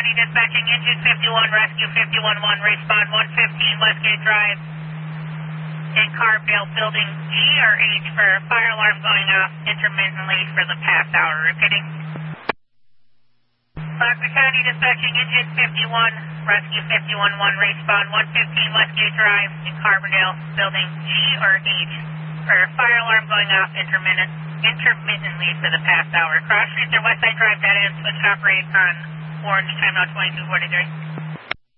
County dispatching engine 51, rescue 51-1, respond 115 Westgate Drive in Carbondale, building G or H for fire alarm going off intermittently for the past hour. Repeating. Rockland County dispatching engine 51, rescue 51-1, respond 115 Westgate Drive in Carbondale, building G or H for fire alarm going off intermittently for the past hour. Cross streets or Westside Drive, dead end, switch operate on orange, time now 2243.